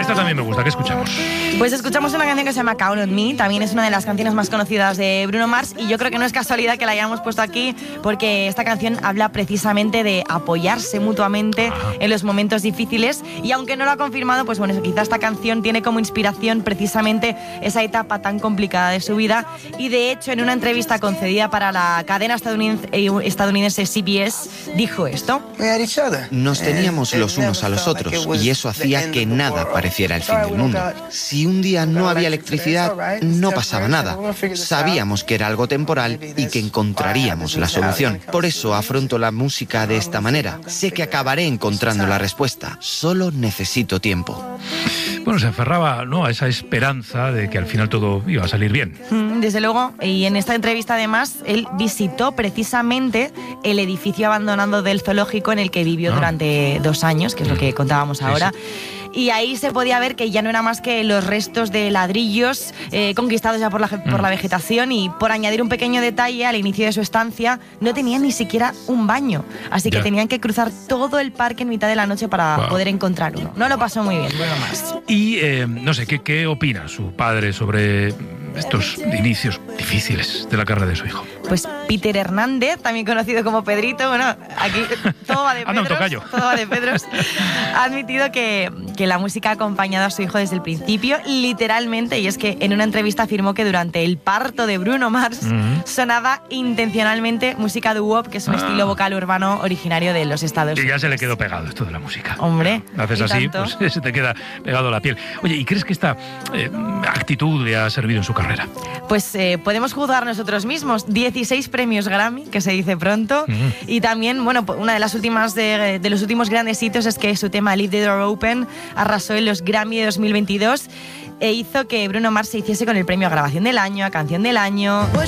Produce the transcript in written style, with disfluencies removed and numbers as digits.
Esta también me gusta. ¿Qué escuchamos? Pues escuchamos una canción que se llama Count on Me. También es una de las canciones más conocidas de Bruno Mars. Y yo creo que no es casualidad que la hayamos puesto aquí, porque esta canción habla precisamente de apoyarse mutuamente en los momentos difíciles. Y aunque no lo ha confirmado, pues bueno, quizá esta canción tiene como inspiración precisamente esa etapa tan complicada de su vida. Y de hecho, en una entrevista concedida para la cadena estadounidense CBS, dijo esto. Nos teníamos los unos a los otros y eso hacía que nada pareciera el fin del mundo. Si un día no había electricidad, no pasaba nada. Sabíamos que era algo temporal y que encontraríamos la solución. Por eso afronto la música de esta manera. Sé que acabaré encontrando la respuesta. Solo necesito tiempo. Bueno, se aferraba, ¿no?, a esa esperanza de que al final todo iba a salir bien. Desde luego, y en esta entrevista además, él visitó precisamente el edificio abandonado del zoológico en el que vivió durante 2 años, que es lo que contábamos ahora. Sí. Y ahí se podía ver que ya no era más que los restos de ladrillos conquistados ya por la vegetación, y por añadir un pequeño detalle, al inicio de su estancia no tenían ni siquiera un baño, así que tenían que cruzar todo el parque en mitad de la noche para poder encontrar uno. No lo pasó muy bien, Bruno Mars. Y no sé, ¿qué opina su padre sobre estos inicios difíciles de la carrera de su hijo? Pues Peter Hernández, también conocido como Pedrito, bueno, aquí todo va de Pedros, todo va de Pedros, ha admitido que la música ha acompañado a su hijo desde el principio, literalmente, y es que en una entrevista afirmó que durante el parto de Bruno Mars sonaba intencionalmente música doo-wop, que es un estilo vocal urbano originario de los Estados Unidos. Y ya se le quedó pegado esto de la música. Hombre, haces así, tanto, pues se te queda pegado a la piel. Oye, ¿y crees que esta actitud le ha servido en su carrera? Pues podemos juzgar nosotros mismos. 16 premios Grammy, que se dice pronto, y también, bueno, una de las últimas de los últimos grandes hitos es que su tema Leave the Door Open arrasó en los Grammy de 2022 e hizo que Bruno Mars se hiciese con el premio a Grabación del Año, a Canción del Año.